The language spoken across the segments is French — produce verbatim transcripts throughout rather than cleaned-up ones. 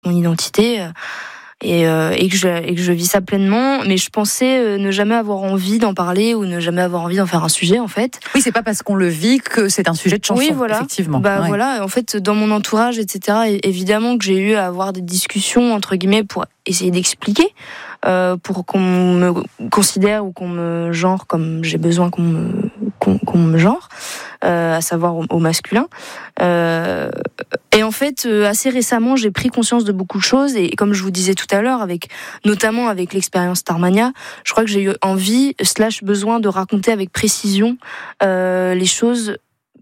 mon identité. Euh, Et, euh, et que je et que je vis ça pleinement, mais je pensais euh, ne jamais avoir envie d'en parler ou ne jamais avoir envie d'en faire un sujet en fait. Oui, c'est pas parce qu'on le vit que c'est un sujet de chanson. Oui, voilà. Effectivement. Bah ouais. voilà. En fait, dans mon entourage, et cetera. Évidemment que j'ai eu à avoir des discussions entre guillemets pour essayer d'expliquer, euh, pour qu'on me considère ou qu'on me genre comme j'ai besoin qu'on me qu'on, qu'on me genre, euh, à savoir au, au masculin. Euh, et en fait, euh, assez récemment, j'ai pris conscience de beaucoup de choses. Et comme je vous disais tout à l'heure, avec notamment avec l'expérience Starmania, je crois que j'ai eu envie slash besoin de raconter avec précision euh, les choses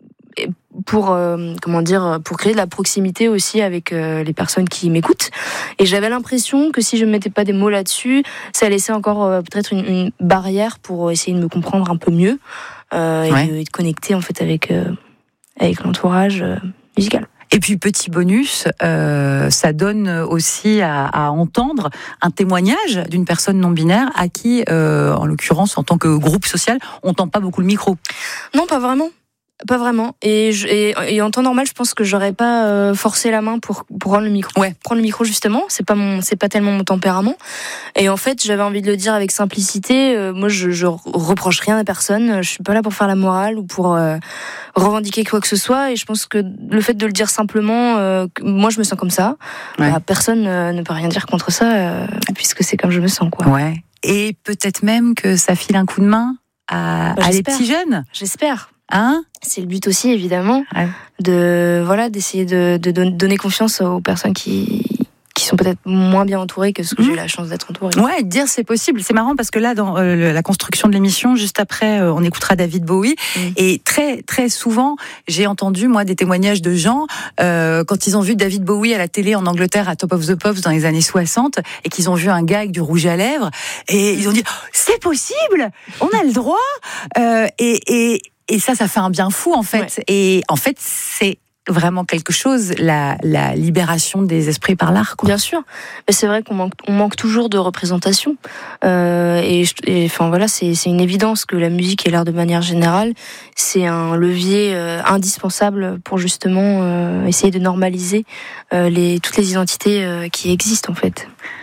pour euh, comment dire pour créer de la proximité aussi avec euh, les personnes qui m'écoutent. Et j'avais l'impression que si je ne mettais pas des mots là-dessus, ça laissait encore euh, peut-être une, une barrière pour essayer de me comprendre un peu mieux euh, et, ouais. de, et de connecter en fait avec euh, avec l'entourage euh, musical. Et puis, petit bonus, euh, ça donne aussi à, à entendre un témoignage d'une personne non-binaire à qui, euh, en l'occurrence, en tant que groupe social, on tend pas beaucoup le micro. Non, pas vraiment. Pas vraiment. Et, je, et, et en temps normal, je pense que j'aurais pas euh, forcé la main pour, pour prendre le micro. Ouais. Prendre le micro, justement, c'est pas mon, c'est pas tellement mon tempérament. Et en fait, j'avais envie de le dire avec simplicité. Euh, moi, je, je reproche rien à personne. Je suis pas là pour faire la morale ou pour euh, revendiquer quoi que ce soit. Et je pense que le fait de le dire simplement, euh, moi, je me sens comme ça. Ouais. Bah, personne euh, ne peut rien dire contre ça, euh, puisque c'est comme je me sens, quoi. Ouais. Et peut-être même que ça file un coup de main à, bah, à les petits jeunes. J'espère. Hein ? C'est le but aussi, évidemment, ouais. de voilà, d'essayer de, de donner confiance aux personnes qui qui sont peut-être moins bien entourées que ce que mmh. j'ai eu la chance d'être entourée. Ouais, dire c'est possible. C'est marrant parce que là, dans euh, la construction de l'émission, juste après, euh, on écoutera David Bowie. Mmh. Et très très souvent, j'ai entendu moi des témoignages de gens euh, quand ils ont vu David Bowie à la télé en Angleterre à Top of the Pops dans les années soixante et qu'ils ont vu un gars avec du rouge à lèvres et ils ont dit oh, c'est possible, on a le droit. Euh, et, et et ça, ça fait un bien fou en fait. Ouais. Et en fait, c'est vraiment quelque chose, la, la libération des esprits par l'art, quoi. Bien sûr, mais c'est vrai qu'on manque, on manque toujours de représentation. Euh, et, et enfin voilà, c'est, c'est une évidence que la musique et l'art de manière générale, c'est un levier euh, indispensable pour justement euh, essayer de normaliser euh, les, toutes les identités euh, qui existent en fait.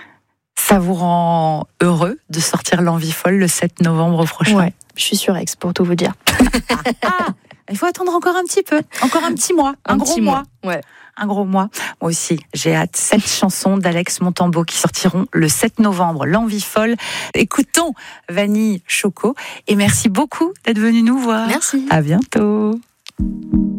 Ça vous rend heureux de sortir L'Envie folle le sept novembre prochain? Ouais, je suis sur Aix pour tout vous dire. ah, il faut attendre encore un petit peu, encore un petit mois, un, un gros mois. mois. Ouais. Un gros mois. Moi aussi, j'ai hâte. Sept chansons d'Alex Montembeault qui sortiront le sept novembre. L'Envie folle. Écoutons Vanille Choco. Et merci beaucoup d'être venu nous voir. Merci. À bientôt.